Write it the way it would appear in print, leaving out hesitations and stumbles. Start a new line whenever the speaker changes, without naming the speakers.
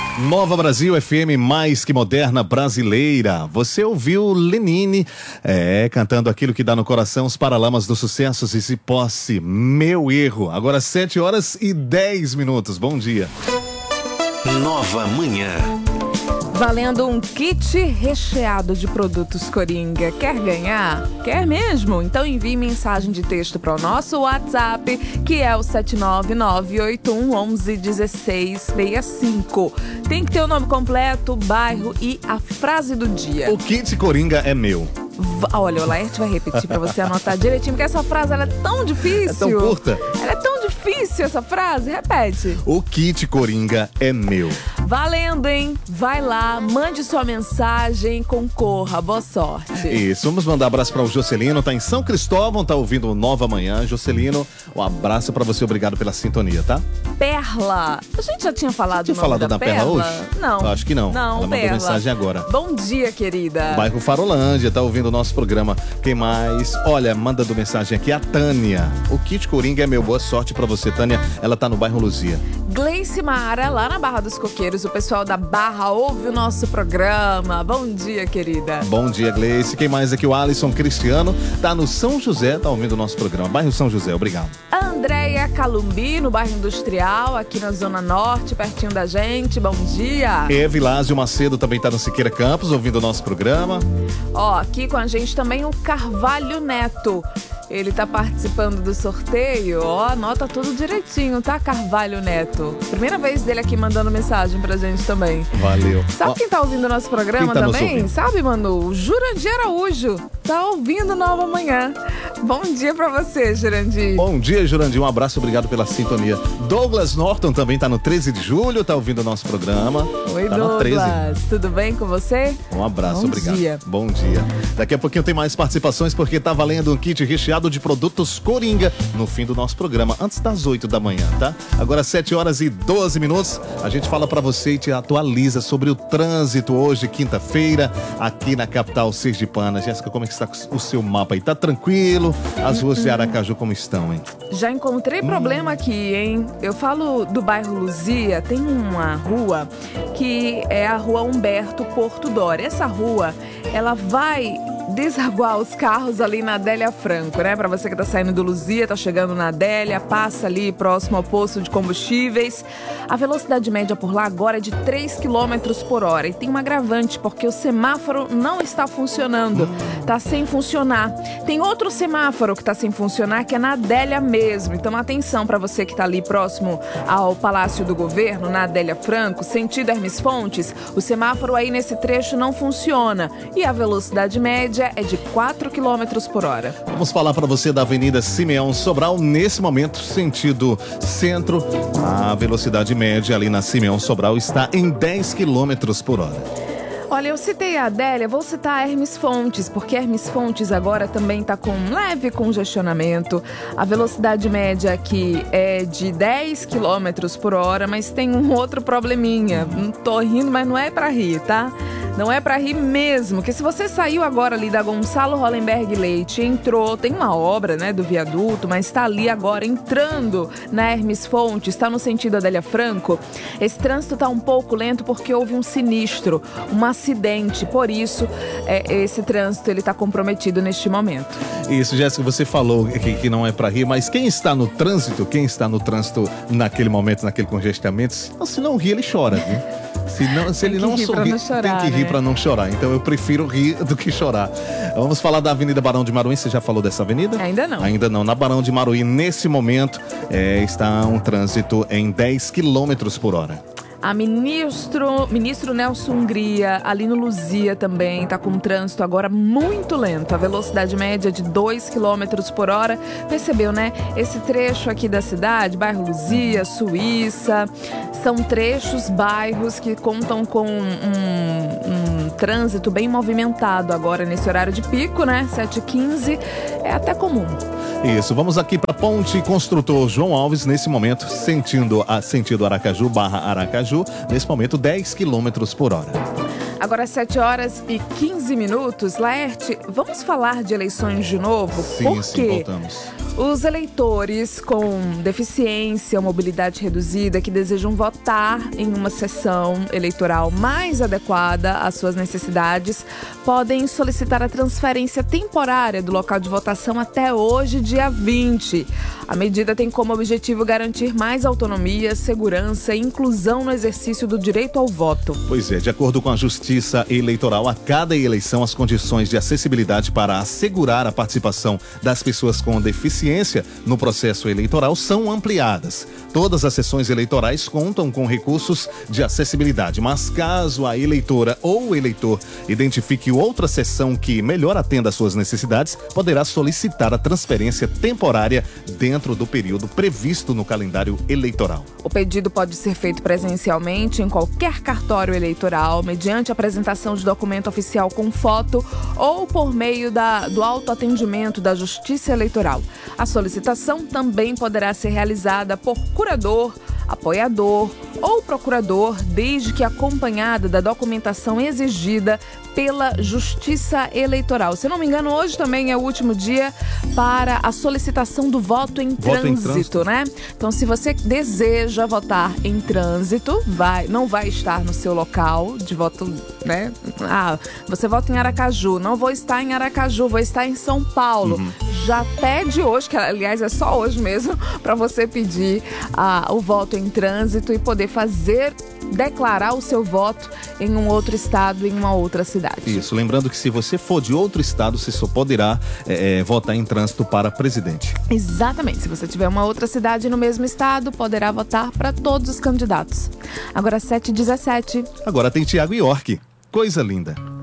Nova Brasil FM, mais que moderna brasileira. Você ouviu Lenine cantando aquilo que dá no coração, os Paralamas dos Sucessos e Se Posse, Meu Erro. Agora 7h10. Bom dia.
Nova Manhã.
Valendo um kit recheado de produtos Coringa. Quer ganhar? Quer mesmo? Então envie mensagem de texto para o nosso WhatsApp, que é o 79981111665. Tem que ter o nome completo, bairro e a frase do dia.
O kit Coringa é meu.
Olha, o Laerte vai repetir pra você anotar direitinho, porque essa frase ela é tão difícil.
É tão curta.
Ela é tão difícil, essa frase. Repete.
O kit Coringa é meu.
Valendo, hein? Vai lá, mande sua mensagem, concorra. Boa sorte.
Isso, vamos mandar abraço para o Jocelino, tá em São Cristóvão, tá ouvindo o Nova Manhã. Jocelino, um abraço para você, obrigado pela sintonia, tá?
Perla. A gente já tinha falado
Tinha falado da Perla hoje?
Não.
Acho que não.
Não,
ela mandou
Perla.
mensagem agora.
Bom dia, querida.
Bairro Farolândia, tá ouvindo o nosso programa. Quem mais? Olha, mandando mensagem aqui, a Tânia. O kit Coringa é meu, boa sorte pra você, Tânia. Ela tá no bairro Luzia.
Gleice Mara, lá na Barra dos Coqueiros. O pessoal da Barra ouve o nosso programa. Bom dia, querida.
Bom dia, Gleice. Quem mais aqui? O Alisson Cristiano, tá no São José, tá ouvindo o nosso programa. Bairro São José, obrigado.
A Andréia Calumbi, no bairro Industrial, aqui na Zona Norte, pertinho da gente. Bom dia.
Vilásio Macedo também tá no Siqueira Campos, ouvindo o nosso programa.
Ó, aqui com a gente também o Carvalho Neto. Ele tá participando do sorteio, ó, anota tudo direitinho, tá, Carvalho Neto? Primeira vez dele aqui mandando mensagem pra gente também.
Valeu.
Sabe quem tá ouvindo o nosso programa
tá
também? Sabe, Manu? O Jurandir Araújo tá ouvindo Nova Manhã. Bom dia pra você, Jurandir.
Bom dia, Jurandir. Um abraço, obrigado pela sintonia. Douglas Norton também tá no 13 de julho, tá ouvindo o nosso programa.
Oi,
tá
Douglas. Tudo bem com você?
Um abraço,
Bom
obrigado.
Dia.
Bom dia. Daqui a pouquinho tem mais participações, porque tá valendo um kit recheado de produtos Coringa no fim do nosso programa, antes das 8 da manhã, tá? Agora 7h12, a gente fala pra você e te atualiza sobre o trânsito hoje, quinta-feira, aqui na capital sergipana. Jéssica, como é que está o seu mapa aí? Tá tranquilo? As ruas de Aracaju como estão, hein?
Já encontrei problema aqui, hein? Eu falo do bairro Luzia, tem uma rua que é a Rua Humberto Porto Dória. Essa rua, ela vai desaguar os carros ali na Adélia Franco, né? Pra você que tá saindo do Luzia, tá chegando na Adélia, passa ali próximo ao posto de combustíveis. A velocidade média por lá agora é de 3 km por hora. E tem um agravante, porque o semáforo não está funcionando. Tá sem funcionar. Tem outro semáforo que tá sem funcionar, que é na Adélia mesmo. Então atenção pra você que tá ali próximo ao Palácio do Governo, na Adélia Franco, sentido Hermes Fontes. O semáforo aí nesse trecho não funciona. E a velocidade média é de 4 km por hora.
Vamos falar para você da Avenida Simeão Sobral. Nesse momento, sentido centro, a velocidade média ali na Simeão Sobral está em 10 km por hora.
Olha, eu citei a Adélia, vou citar a Hermes Fontes, porque Hermes Fontes agora também está com um leve congestionamento. A velocidade média aqui é de 10 km por hora, mas tem um outro probleminha. Não tô rindo, mas não é para rir, tá? Não é pra rir mesmo, que se você saiu agora ali da Gonçalo Hollenberg Leite, entrou, tem uma obra, né, do viaduto, mas está ali agora entrando na Hermes Fontes, está no sentido Adélia Franco, esse trânsito está um pouco lento porque houve um sinistro, um acidente, por isso esse trânsito ele está comprometido neste momento.
Isso, Jéssica, você falou que não é pra rir, mas quem está no trânsito naquele momento, naquele congestionamento, se não rir, ele chora, viu? Se ele não sorrir, tem que rir pra não chorar. Então eu prefiro rir do que chorar. Vamos falar da Avenida Barão de Maruim. Você já falou dessa avenida?
Ainda não.
Ainda não. Na Barão de Maruim, nesse momento, está um trânsito em 10 km por hora.
A ministro Nelson Hungria, ali no Luzia também, está com um trânsito agora muito lento. A velocidade média é de 2 km por hora. Percebeu, né? Esse trecho aqui da cidade, bairro Luzia, Suíça, são trechos, bairros que contam com um trânsito bem movimentado agora nesse horário de pico, né? 7h15, é até comum.
Isso, vamos aqui para Ponte Construtor João Alves, nesse momento, sentido Aracaju, Barra Aracaju, nesse momento 10 km por hora.
Agora 7h15. Laerte, vamos falar de eleições de novo?
Sim, voltamos.
Os eleitores com deficiência ou mobilidade reduzida que desejam votar em uma sessão eleitoral mais adequada às suas necessidades podem solicitar a transferência temporária do local de votação até hoje, dia 20. A medida tem como objetivo garantir mais autonomia, segurança e inclusão no exercício do direito ao voto.
Pois é, de acordo com a Justiça Eleitoral, a cada eleição as condições de acessibilidade para assegurar a participação das pessoas com deficiência no processo eleitoral são ampliadas. Todas as sessões eleitorais contam com recursos de acessibilidade, mas caso a eleitora ou o eleitor identifique outra sessão que melhor atenda às suas necessidades, poderá solicitar a transferência temporária dentro do período previsto no calendário eleitoral.
O pedido pode ser feito presencialmente em qualquer cartório eleitoral, mediante apresentação de documento oficial com foto ou por meio do autoatendimento da Justiça Eleitoral. A solicitação também poderá ser realizada por curador, apoiador ou procurador, desde que acompanhada da documentação exigida pela Justiça Eleitoral. Se não me engano, hoje também é o último dia para a solicitação do voto em trânsito, né? Então, se você deseja votar em trânsito, não vai estar no seu local de voto, né? Você vota em Aracaju, não vou estar em Aracaju, vou estar em São Paulo. Já pede hoje, que aliás é só hoje mesmo, para você pedir o voto em trânsito e poder declarar o seu voto em um outro estado, em uma outra cidade.
Isso, lembrando que se você for de outro estado, você só poderá votar em trânsito para presidente.
Exatamente, se você tiver uma outra cidade no mesmo estado, poderá votar para todos os candidatos. Agora 7h17.
Agora tem Tiago York, Coisa Linda.